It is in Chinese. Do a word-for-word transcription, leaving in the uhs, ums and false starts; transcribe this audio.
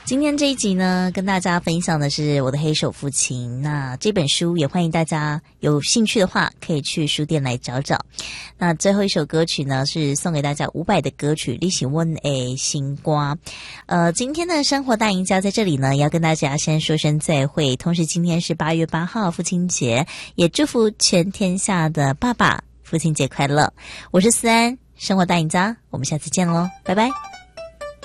今天这一集呢，跟大家分享的是我的黑手父亲。那这本书也欢迎大家有兴趣的话，可以去书店来找找。那最后一首歌曲呢，是送给大家伍佰的歌曲《你是我的心瓜》。呃，今天的生活大赢家在这里呢，要跟大家先说声再会。同时，今天是八月八号父亲节，也祝福全天下的爸爸父亲节快乐。我是思安，生活大赢家，我们下次见喽，拜拜。